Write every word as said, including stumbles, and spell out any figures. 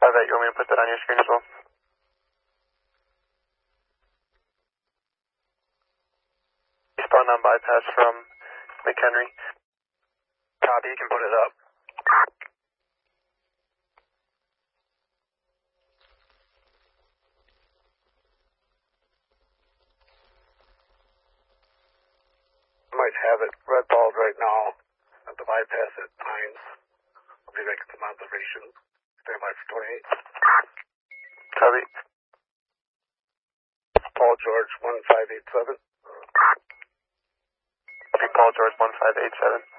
five eight, you want me to put that on your screen as well? Eastbound on bypass from McHenry. Copy, you can put it up. Might have it red balled right now at the bypass at Hines. I'll be making some observations. Stand by for twenty-eight. Copy. Paul George one five eight seven. Copy, Paul George one five eight seven.